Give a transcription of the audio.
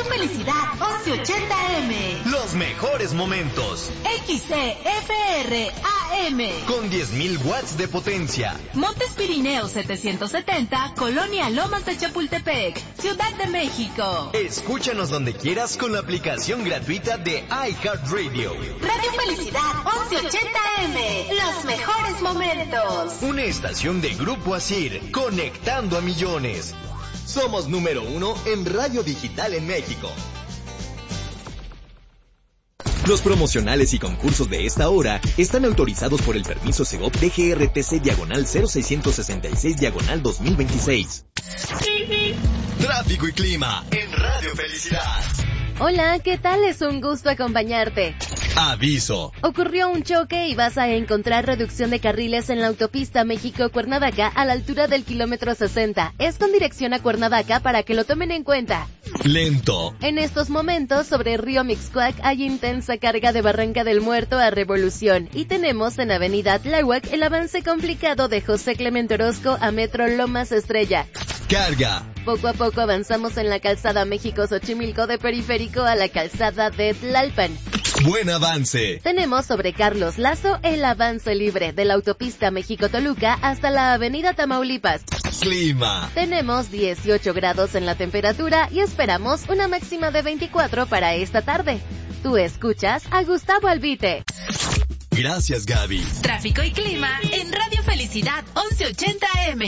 Felicidad 1180M. Los mejores momentos. XCFR AM. Con 10.000 watts de potencia. Montes Pirineos 770, Colonia Lomas de Chapultepec, Ciudad de México. Escúchanos donde quieras con la aplicación gratuita de iHeartRadio. Radio Felicidad 1180M. Los mejores momentos. Una estación de Grupo Asir, conectando a millones. Somos número 1 en radio digital en México. Los promocionales y concursos de esta hora están autorizados por el permiso Segov DGRTC/0666/2026. Tráfico y clima en Radio Felicidad. Hola, ¿qué tal? Es un gusto acompañarte. Aviso. Ocurrió un choque y vas a encontrar reducción de carriles en la autopista México-Cuernavaca a la altura del kilómetro 60. Es con dirección a Cuernavaca para que lo tomen en cuenta. Lento. En estos momentos, sobre Río Mixcoac hay intensa carga de Barranca del Muerto a Revolución y tenemos en Avenida Tláhuac el avance complicado de José Clemente Orozco a Metro Lomas Estrella. Carga. Poco a poco avanzamos en la calzada México-Xochimilco de Periférico a la calzada de Tlalpan. Buen avance. Tenemos sobre Carlos Lazo el avance libre de la autopista México-Toluca hasta la avenida Tamaulipas. Clima. Tenemos 18 grados en la temperatura y esperamos una máxima de 24 para esta tarde. Tú escuchas a Gustavo Albite. Gracias, Gaby. Tráfico y clima en Radio Felicidad 1180M.